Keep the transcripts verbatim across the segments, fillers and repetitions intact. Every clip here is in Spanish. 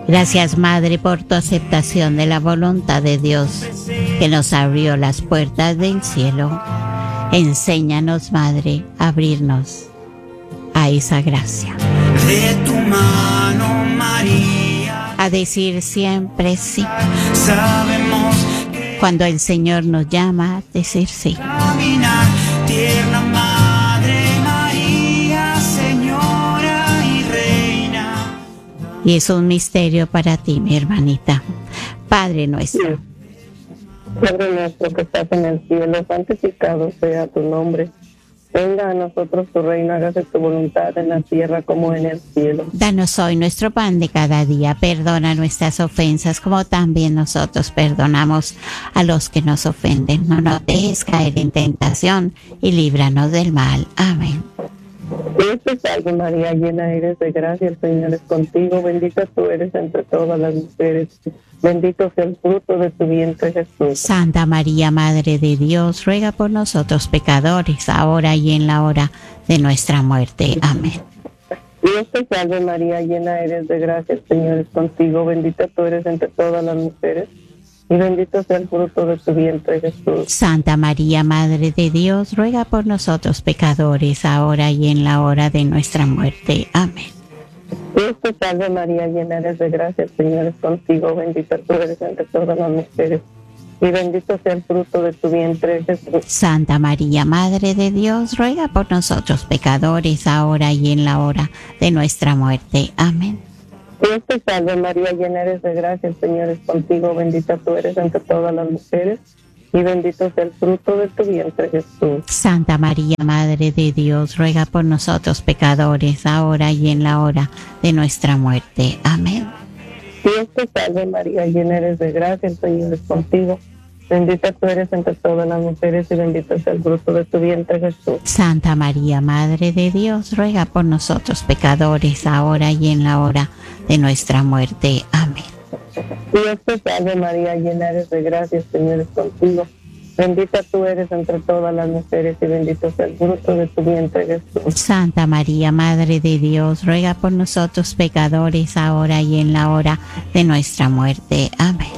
Gracias, Madre, por tu aceptación de la voluntad de Dios, que nos abrió las puertas del cielo. Enséñanos, Madre, a abrirnos a esa gracia. De tu mano, María, a decir siempre sí. sabemos que Cuando el Señor nos llama, decir sí. caminar, tierna Madre María, Señora y Reina. Y es un misterio para ti, mi hermanita. Padre nuestro, Padre nuestro que estás en el cielo, santificado sea tu nombre. Venga a nosotros tu reino, hágase tu voluntad en la tierra como en el cielo. danos hoy nuestro pan de cada día. Perdona nuestras ofensas, como también nosotros perdonamos a los que nos ofenden. No nos dejes caer en tentación y líbranos del mal. Amén. Dios te salve María, llena eres de gracia, el Señor es contigo, bendita tú eres entre todas las mujeres, bendito sea el fruto de tu vientre Jesús. Santa María, Madre de Dios, ruega por nosotros pecadores, ahora y en la hora de nuestra muerte. Amén. Dios te salve María, llena eres de gracia, el Señor es contigo, bendita tú eres entre todas las mujeres, y bendito sea el fruto de tu vientre Jesús. Santa María, Madre de Dios, ruega por nosotros pecadores, ahora y en la hora de nuestra muerte. Amén. Dios te salve María, llena eres de gracia, el Señor es contigo, bendita tú eres entre todas las mujeres, y bendito sea el fruto de tu vientre Jesús. Santa María, Madre de Dios, ruega por nosotros pecadores, ahora y en la hora de nuestra muerte. Amén. Dios te salve María, llena eres de gracia, el Señor es contigo, bendita tú eres entre todas las mujeres, y bendito sea el fruto de tu vientre Jesús. Santa María, Madre de Dios, ruega por nosotros pecadores, ahora y en la hora de nuestra muerte. Amén. Dios te salve María, llena eres de gracia, el Señor es contigo, bendita tú eres entre todas las mujeres, y bendito sea el fruto de tu vientre Jesús. Santa María, Madre de Dios, ruega por nosotros pecadores, ahora y en la hora de nuestra muerte. Amén. Dios te salve María, llena eres de gracia, el Señor es contigo, bendita tú eres entre todas las mujeres, y bendito sea el fruto de tu vientre Jesús. Santa María, Madre de Dios, ruega por nosotros pecadores, ahora y en la hora de nuestra muerte. Amén.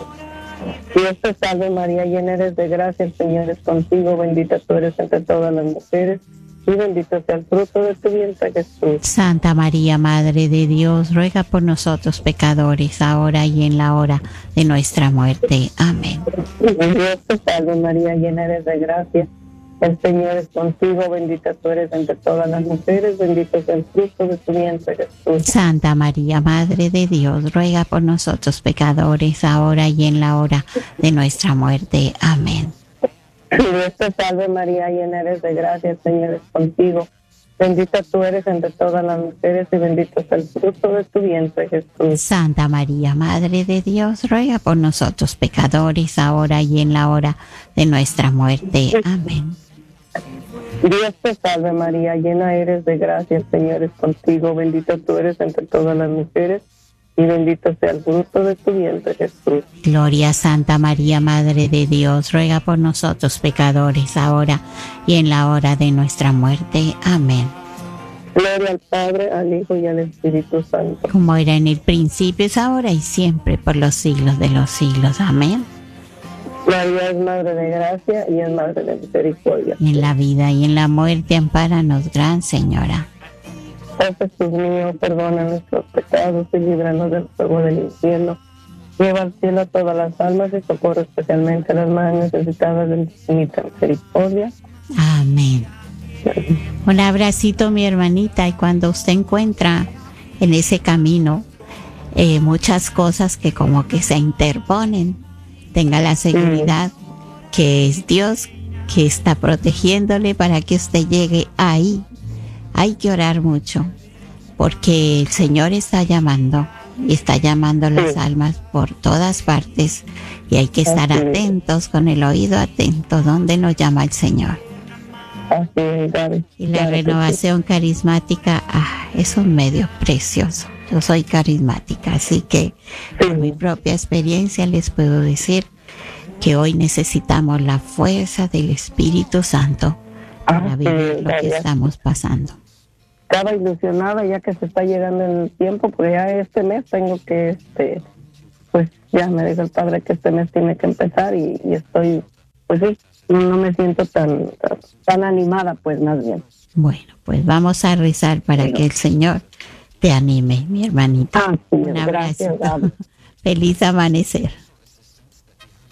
Dios te salve María, llena eres de gracia, el Señor es contigo, bendita tú eres entre todas las mujeres, y bendito sea el fruto de tu vientre Jesús. Santa María, Madre de Dios, ruega por nosotros pecadores, ahora y en la hora de nuestra muerte. Amén. Dios te salve María, llena eres de gracia, el Señor es contigo, bendita tú eres entre todas las mujeres, bendito sea el fruto de tu vientre Jesús. Santa María, Madre de Dios, ruega por nosotros pecadores, ahora y en la hora de nuestra muerte. Amén. Dios te salve María, llena eres de gracia, el Señor es contigo, bendita tú eres entre todas las mujeres, y bendito sea el fruto de tu vientre Jesús. Santa María, Madre de Dios, ruega por nosotros pecadores, ahora y en la hora de nuestra muerte. Amén. Dios te salve María, llena eres de gracia, el Señor es contigo, bendita tú eres entre todas las mujeres, y bendito sea el fruto de tu vientre Jesús. Gloria a Santa María, Madre de Dios, ruega por nosotros pecadores, ahora y en la hora de nuestra muerte. Amén. Gloria al Padre, al Hijo y al Espíritu Santo. Como era en el principio, es ahora y siempre, por los siglos de los siglos. Amén. María es Madre de gracia y es Madre de misericordia. En la vida y en la muerte, ampáranos, Gran Señora. Oh Jesús mío, perdona nuestros pecados y líbranos del fuego del infierno. Lleva al cielo a todas las almas y socorre especialmente a las más necesitadas de tu infinita misericordia. Amén. Un abracito, mi hermanita, y cuando usted encuentra en ese camino eh, muchas cosas que como que se interponen, tenga la seguridad que es Dios que está protegiéndole para que usted llegue ahí. Hay que orar mucho, porque el Señor está llamando, y está llamando las almas por todas partes, y hay que estar atentos, con el oído atento, donde nos llama el Señor. Así es, Gaby. Y la Claro que renovación carismática ah, es un medio precioso. Yo soy carismática, así que por mi propia experiencia les puedo decir que hoy necesitamos la fuerza del Espíritu Santo para Así vivir es, lo que Gaby. estamos pasando. estaba ilusionada ya que se está llegando el tiempo, porque ya este mes tengo que, este, pues ya me dijo el padre que este mes tiene que empezar y, y estoy, pues sí, no, no me siento tan, tan, tan animada, pues más bien. Bueno, pues vamos a rezar para bueno. que el Señor te anime, mi hermanita. Ah, sí, un abrazo. Gracias, Feliz amanecer.